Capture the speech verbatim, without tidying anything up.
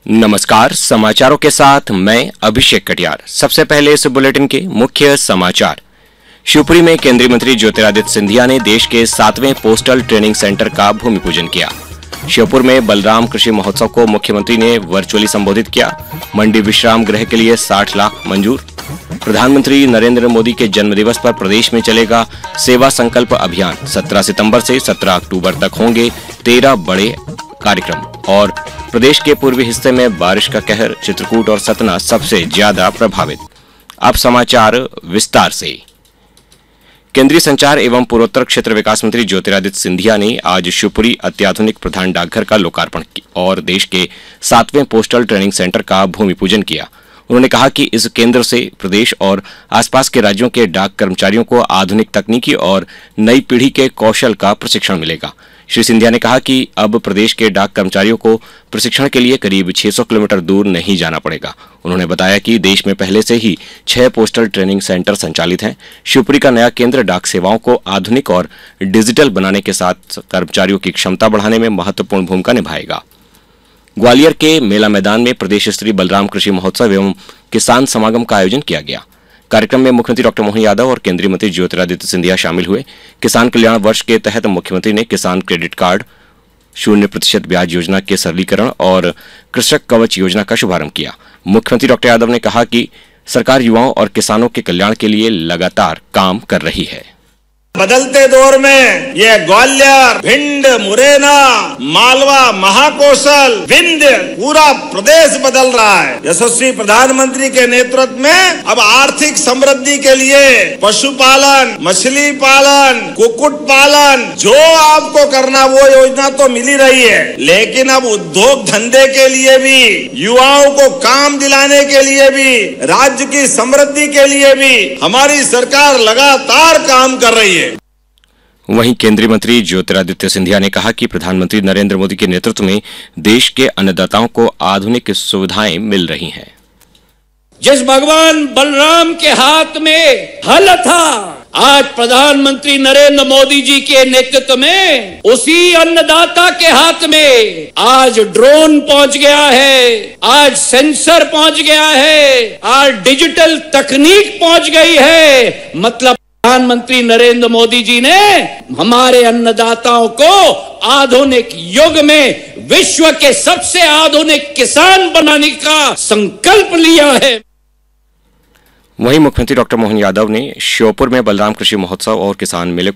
नमस्कार, समाचारों के साथ मैं अभिषेक कटियार। सबसे पहले इस बुलेटिन के मुख्य समाचार। शिवपुरी में केंद्रीय मंत्री ज्योतिरादित्य सिंधिया ने देश के सातवें पोस्टल ट्रेनिंग सेंटर का भूमि पूजन किया। श्योपुर में बलराम कृषि महोत्सव को मुख्यमंत्री ने वर्चुअली संबोधित किया। मंडी विश्राम गृह के लिए साठ लाख मंजूर। प्रधानमंत्री नरेंद्र मोदी के जन्मदिवस पर प्रदेश में चलेगा सेवा संकल्प अभियान। सत्रह सितंबर से सत्रह अक्टूबर तक होंगे तेरह बड़े कार्यक्रम। और प्रदेश के पूर्वी हिस्से में बारिश का कहर, चित्रकूट और सतना सबसे ज्यादा प्रभावित। अब समाचार विस्तार से। केंद्रीय संचार एवं पूर्वोत्तर क्षेत्र विकास मंत्री ज्योतिरादित्य सिंधिया ने आज शिवपुरी अत्याधुनिक प्रधान डाकघर का लोकार्पण और देश के सातवें पोस्टल ट्रेनिंग सेंटर का भूमि पूजन किया। उन्होंने कहा कि इस केंद्र से प्रदेश और आसपास के राज्यों के डाक कर्मचारियों को आधुनिक तकनीकी और नई पीढ़ी के कौशल का प्रशिक्षण मिलेगा। श्री सिंधिया ने कहा कि अब प्रदेश के डाक कर्मचारियों को प्रशिक्षण के लिए करीब छह सौ किलोमीटर दूर नहीं जाना पड़ेगा। उन्होंने बताया कि देश में पहले से ही छह पोस्टल ट्रेनिंग सेंटर संचालित हैं। शिवपुरी का नया केंद्र डाक सेवाओं को आधुनिक और डिजिटल बनाने के साथ कर्मचारियों की क्षमता बढ़ाने में महत्वपूर्ण भूमिका निभाएगा। ग्वालियर के मेला मैदान में प्रदेश स्तरीय बलराम कृषि महोत्सव एवं किसान समागम का आयोजन किया गया। कार्यक्रम में मुख्यमंत्री डॉक्टर मोहन यादव और केंद्रीय मंत्री ज्योतिरादित्य सिंधिया शामिल हुए। किसान कल्याण वर्ष के तहत मुख्यमंत्री ने किसान क्रेडिट कार्ड, शून्य प्रतिशत ब्याज योजना के सरलीकरण और कृषक कवच योजना का शुभारंभ किया। मुख्यमंत्री डॉक्टर यादव ने कहा कि सरकार युवाओं और किसानों के कल्याण के लिए लगातार काम कर रही है। बदलते दौर में ये ग्वालियर, भिंड, मुरैना, मालवा, महाकौशल, विंध्य पूरा प्रदेश बदल रहा है। यशस्वी प्रधानमंत्री के नेतृत्व में अब आर्थिक समृद्धि के लिए पशुपालन, मछली पालन, कुक्कुट पालन, जो आपको करना वो योजना तो मिल ही रही है, लेकिन अब उद्योग धंधे के लिए भी, युवाओं को काम दिलाने के लिए भी, राज्य की समृद्धि के लिए भी हमारी सरकार लगातार काम कर रही है। वहीं केंद्रीय मंत्री ज्योतिरादित्य सिंधिया ने कहा कि प्रधानमंत्री नरेंद्र मोदी के नेतृत्व में देश के अन्नदाताओं को आधुनिक सुविधाएं मिल रही हैं। जिस भगवान बलराम के हाथ में हल था, आज प्रधानमंत्री नरेंद्र मोदी जी के नेतृत्व में उसी अन्नदाता के हाथ में आज ड्रोन पहुंच गया है, आज सेंसर पहुंच गया है, आज डिजिटल तकनीक पहुंच गई है। मतलब प्रधानमंत्री नरेंद्र मोदी जी ने हमारे अन्नदाताओं को आधुनिक युग में विश्व के सबसे आधुनिक किसान बनाने का संकल्प लिया है। वहीं मुख्यमंत्री डॉक्टर मोहन यादव ने श्योपुर में बलराम कृषि महोत्सव और किसान मेले